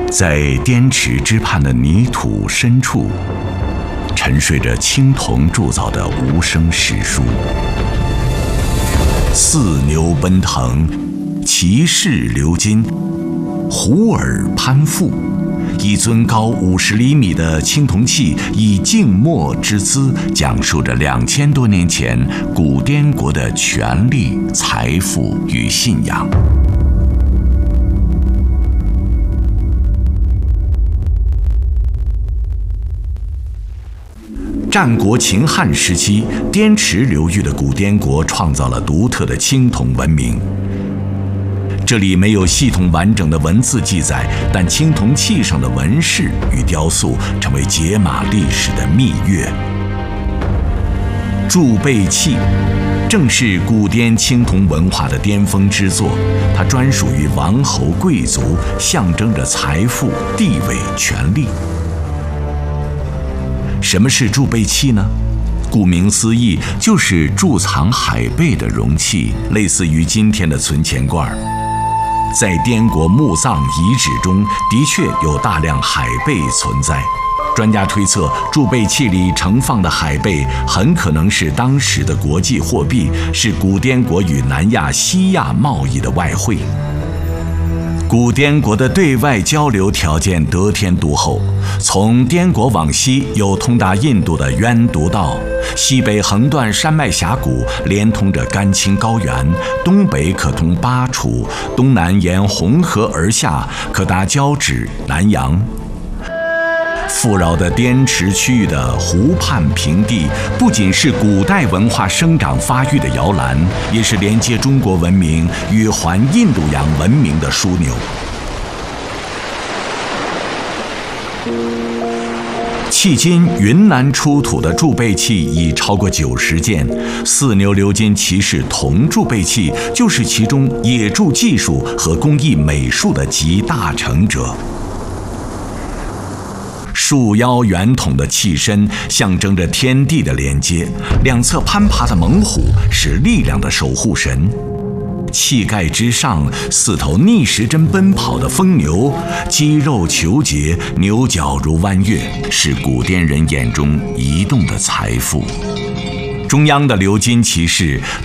在滇池之畔的泥土深处，沉睡着青铜铸造的无声史书。四牛奔腾，骑士鎏金，虎耳攀附。一尊高50厘米的青铜器，以静默之姿，讲述着2000多年前古滇国的权力、财富与信仰。战国秦汉时期，滇池流域的古滇国创造了独特的青铜文明。这里没有系统完整的文字记载，但青铜器上的纹饰与雕塑成为解码历史的秘钥。铸贝器正是古滇青铜文化的巅峰之作，它专属于王侯贵族，象征着财富、地位、权力。什么是铸贝器呢？顾名思义，就是贮藏海贝的容器，类似于今天的存钱罐。在滇国墓葬遗址中，的确有大量海贝存在。专家推测，贮贝器里盛放的海贝很可能是当时的国际货币，是古滇国与南亚、西亚贸易的外汇。古滇国的对外交流条件得天独厚，从滇国往西有通达印度的渊渎道，西北横断山脉峡谷，连通着甘青高原，东北可通巴楚，东南沿红河而下，可达交趾、南洋。富饶的滇池区域的湖畔平地，不仅是古代文化生长发育的摇篮，也是连接中国文明与环印度洋文明的枢纽。迄今，云南出土的铸贝器已超过90件，四牛鎏金骑士铜铸贝器就是其中冶铸技术和工艺美术的集大成者。束腰圆筒的器身象征着天地的连接，两侧攀爬的猛虎是力量的守护神。器盖之上，4头逆时针奔跑的疯牛，肌肉虬结，牛角如弯月，是古滇人眼中移动的财富。中央的鎏金骑士